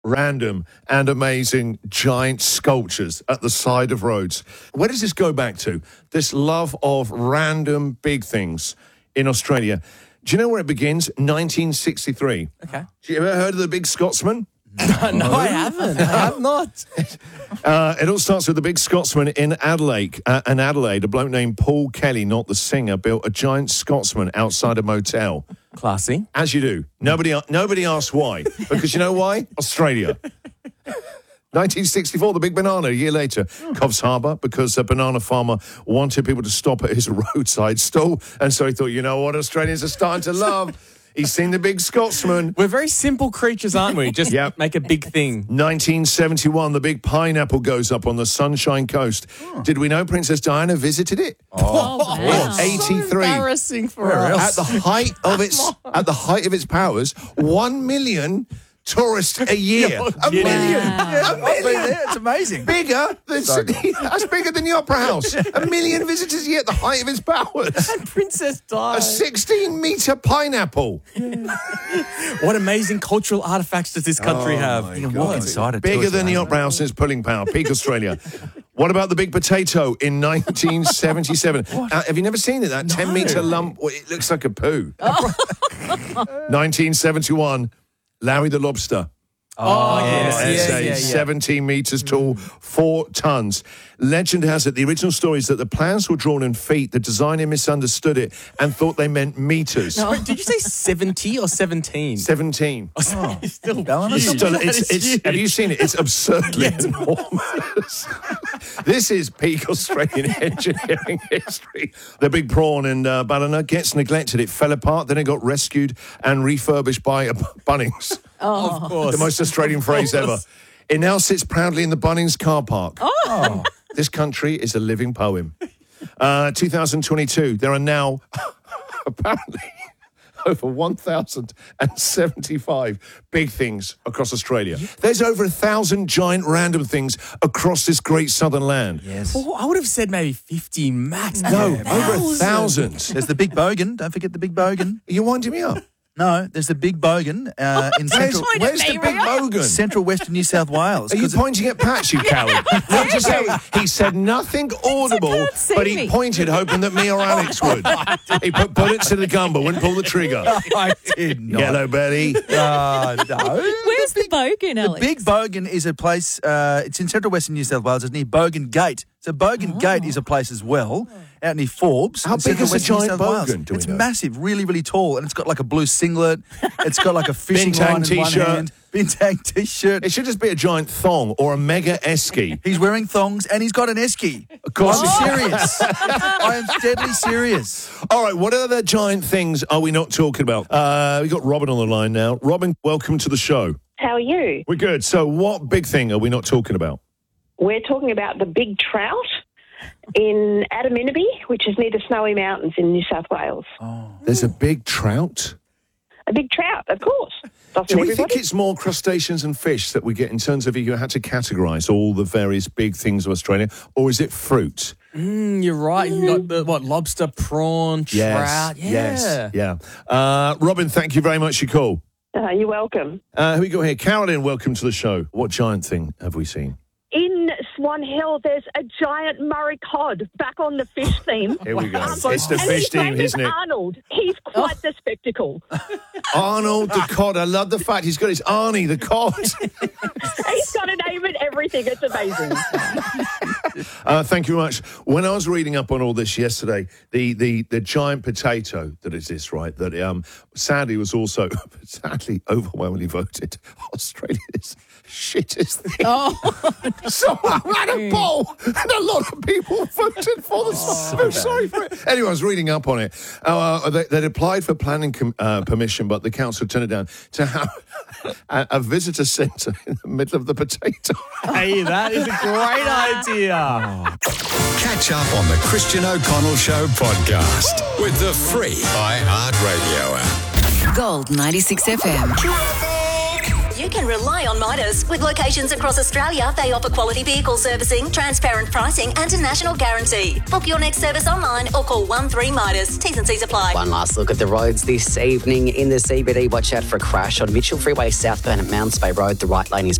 random and amazing giant sculptures at the side of roads. Where does this go back to? This love of random big things in Australia. Do you know where it begins? 1963. Okay. Have you ever heard of the Big Scotsman? No, I haven't. I have not. It all starts with the Big Scotsman in Adelaide. A bloke named Paul Kelly, not the singer, built a giant Scotsman outside a motel. Classy. As you do. Nobody asked why. Because you know why? Australia. 1964, the Big Banana. A year later, Coffs Harbour, because a banana farmer wanted people to stop at his roadside stall. And so he thought, you know what Australians are starting to love? He's seen the Big Scotsman. We're very simple creatures, aren't we? Just make a big thing. 1971, the big pineapple goes up on the Sunshine Coast. Did we know Princess Diana visited it? Oh, wow. 83. So embarrassing for us. At the height of its powers, 1 million tourists a year. A million. Wow. A million. It's amazing. Bigger than Sydney. That's bigger than the Opera House. 1 million visitors a year at the height of its powers. Princess A Di. 16-metre pineapple. What amazing cultural artifacts does this country have? You can walk inside it. Bigger than the Opera House and its pulling power. Peak Australia. What about the big potato in 1977? Have you never seen it? That 10-metre lump. It looks like a poo. 1971. Larry the Lobster. Yes. 17 metres tall, 4 tons. Legend has it, the original story is that the plans were drawn in feet. The designer misunderstood it and thought they meant metres. Sorry, did you say 70 or 17? 17. It's still It's huge. still- That is huge. have you seen it? It's absurdly enormous. This is peak Australian engineering history. The big prawn in Ballina gets neglected. It fell apart, then it got rescued and refurbished by Bunnings. Of course. The most Australian phrase ever. It now sits proudly in the Bunnings car park. Oh. This country is a living poem. 2022, there are now apparently over 1,075 big things across Australia. There's over 1,000 giant random things across this great southern land. Yes. Oh, I would have said maybe 50 max. No, over 1,000. There's the Big Bogan. Don't forget the Big Bogan. Are you winding me up? No, there's the Big Bogan in central, Where's the big bogan? central western New South Wales. Are you 'Cause pointing at Pat, you coward? No, just say, he said nothing audible, can't see but he me. pointed hoping that me or Alex would. He put bullets in the gun, but wouldn't pull the trigger. I did not. Yellow belly. No. Where's the bogan, Alex? Big Bogan is a place, it's in central western New South Wales. It's near Bogan Gate. So Bogan Gate is a place as well, out near Forbes. How in big central is a western New giant South Wales. bogan, do we It's know? massive, really, really tall, and it's got like a blue singlet. It's got like a fishing Bintang line in one t-shirt. hand. Bintang t-shirt. It should just be a giant thong or a mega esky. He's wearing thongs and he's got an esky. Of course. I'm serious. I am deadly serious. All right, what other giant things are we not talking about? We've got Robin on the line now. Robin, welcome to the show. How are you? We're good. So what big thing are we not talking about? We're talking about the big trout in Adaminaby, which is near the Snowy Mountains in New South Wales. There's a big trout? A big trout, of course. Doesn't Do we everybody? think it's more crustaceans and fish that we get in terms of if you had to categorise all the various big things of Australia, or is it fruit? You're right. You've got the, lobster, prawn, trout. Yeah. Robin, thank you very much for your call. You're welcome. Who we got here? Carolyn, welcome to the show. What giant thing have we seen? In Swan Hill, there's a giant Murray cod back on the fish theme. Here we go. It's the and fish his team, name isn't is it? Arnold. He's quite the spectacle. Arnold the cod. I love the fact he's got his Arnie the cod. He's got a name and everything. It's amazing. Thank you very much. When I was reading up on all this yesterday, the giant potato that exists, right, that sadly was also, overwhelmingly voted Australia's shittest thing. Someone ran a poll and a lot of people voted for the I'm sorry for it. Anyway, I was reading up on it. They'd applied for planning permission, but the council turned it down to have a visitor centre in the middle of the potato. Hey, that is a great idea. Catch up on the Christian O'Connell Show podcast with the free iHeartRadio app. Gold 96 FM. You can rely on Midas. With locations across Australia, they offer quality vehicle servicing, transparent pricing and a national guarantee. Book your next service online or call 13 Midas. T's and C's apply. One last look at the roads this evening in the CBD. Watch out for a crash on Mitchell Freeway southbound at Mounds Bay Road. The right lane is